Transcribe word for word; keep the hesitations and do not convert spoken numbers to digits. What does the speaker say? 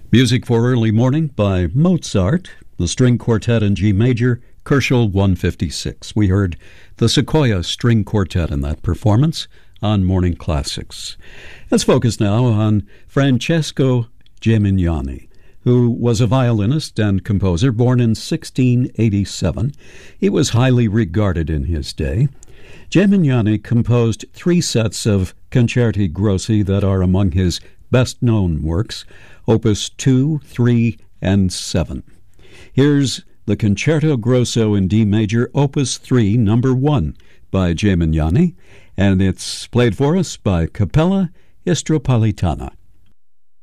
Music for Early Morning by Mozart, the String Quartet in G Major, Koelschel one fifty-six. We heard the Sequoia String Quartet in that performance on Morning Classics. Let's focus now on Francesco Gimignani, who was a violinist and composer born in sixteen eighty-seven. He was highly regarded in his day. Gimignani composed three sets of concerti grossi that are among his best-known works, Opus two, three, and seven. Here's the Concerto Grosso in D Major, Opus three, number one, by Gimignani, and it's played for us by Capella Istropolitana.